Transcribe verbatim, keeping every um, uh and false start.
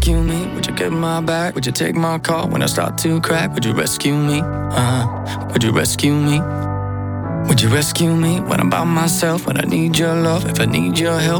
rescue me? Would you get my back? Would you take my call when I start to crack? Would you rescue me? Uh, would you rescue me? Would you rescue me when I'm by myself? When I need your love, if I need your help,